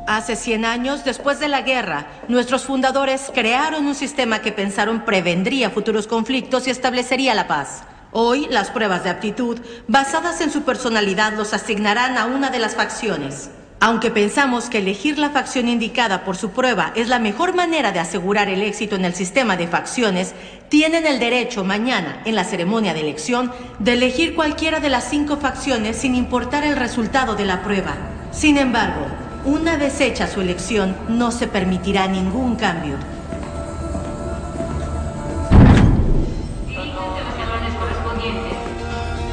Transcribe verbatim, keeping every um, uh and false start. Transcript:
Hace cien años, después de la guerra, nuestros fundadores crearon un sistema que pensaron prevendría futuros conflictos y establecería la paz. Hoy, las pruebas de aptitud, basadas en su personalidad, los asignarán a una de las facciones. Aunque pensamos que elegir la facción indicada por su prueba es la mejor manera de asegurar el éxito en el sistema de facciones, tienen el derecho mañana, en la ceremonia de elección, de elegir cualquiera de las cinco facciones sin importar el resultado de la prueba. Sin embargo, una vez hecha su elección, no se permitirá ningún cambio.